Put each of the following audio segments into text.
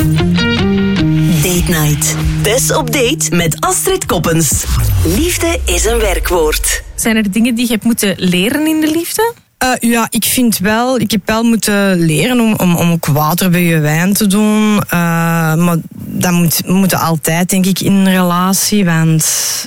Date Night. Tess op date met Astrid Koppens. Liefde is een werkwoord. Zijn er dingen die je hebt moeten leren in de liefde? Ja, ik vind wel. Ik heb wel moeten leren om ook water bij je wijn te doen. Maar dat moet altijd, denk ik, in een relatie. Want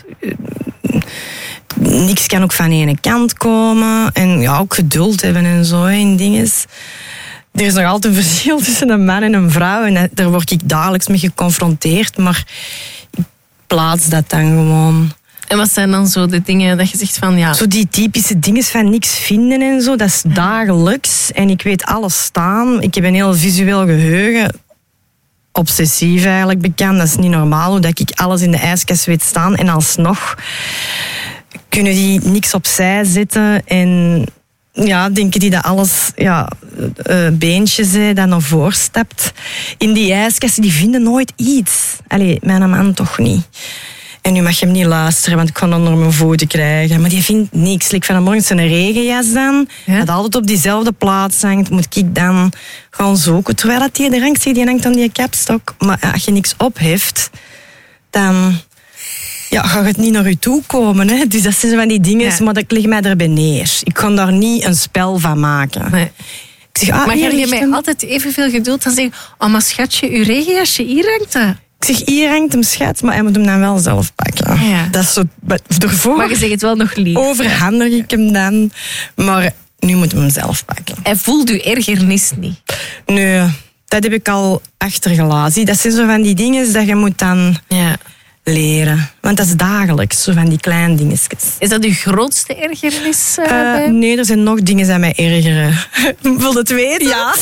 niks kan ook van de ene kant komen. En ja, ook geduld hebben en zo in dingen. Er is nog altijd een verschil tussen een man en een vrouw. En daar word ik dagelijks mee geconfronteerd. Maar ik plaats dat dan gewoon. En wat zijn dan zo de dingen dat je zegt van ja... Zo die typische dingen van niks vinden en zo, dat is dagelijks. En ik weet alles staan. Ik heb een heel visueel geheugen. Obsessief eigenlijk bekend. Dat is niet normaal, hoe dat ik alles in de ijskast weet staan. En alsnog kunnen die niks opzij zetten. En ja, denken die dat alles beentjes dat naar voren stapt. In die ijskast, die vinden nooit iets. Allee, mijn man toch niet. En nu mag je hem niet luisteren, want ik kan onder mijn voeten krijgen. Maar die vindt niks. Like vanmorgen zijn regenjas dan, dat altijd op diezelfde plaats hangt, moet ik dan gaan zoeken. Terwijl dat die er hangt, die hangt aan die kapstok. Maar als je niks op heeft, dan gaat het niet naar je toe komen. Hè? Dus dat zijn van die dingen, maar ik leg mij erbij neer. Ik kan daar niet een spel van maken. Nee. Ik zeg, maar ga je mij altijd evenveel geduld dan zeggen, oh maar schatje, uw regenjasje, hier hangt dat. Ik zeg, hier hangt hem, schat, maar hij moet hem dan wel zelf pakken. Ja. Dat is zo ervoor. Maar je zegt het wel nog lief. Overhandig ik hem dan. Maar nu moet hij hem zelf pakken. Hij voelt uw ergernis niet. Nee, dat heb ik al achtergelaten. Dat zijn zo van die dingen dat je moet dan leren. Want dat is dagelijks, zo van die kleine dingetjes. Is dat uw grootste ergernis? Nee, er zijn nog dingen die mij ergeren. Wil je het weten? Ja.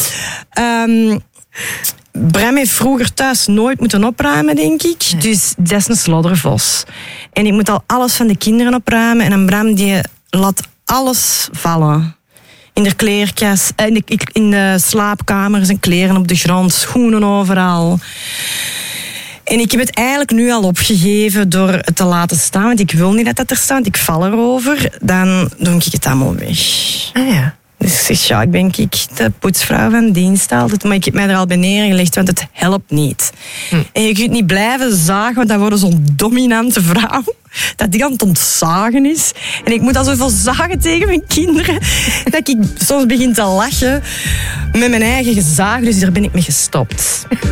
Bram heeft vroeger thuis nooit moeten opruimen, denk ik. Nee. Dus dat is een sloddervos. En ik moet al alles van de kinderen opruimen. En een Bram die laat alles vallen. In de kleerkast, in de slaapkamer, zijn kleren op de grond, schoenen overal. En ik heb het eigenlijk nu al opgegeven door het te laten staan. Want ik wil niet dat dat er staat, ik val erover. Dan doe ik het allemaal weg. Ah ja. Dus ik zeg, ik ben de poetsvrouw van dienst altijd. Maar ik heb mij er al bij neergelegd, want het helpt niet. En je kunt niet blijven zagen, want dan worden zo'n dominante vrouw. Dat die aan het ontzagen is. En ik moet al zoveel zagen tegen mijn kinderen. Dat ik soms begin te lachen met mijn eigen gezaag. Dus daar ben ik mee gestopt.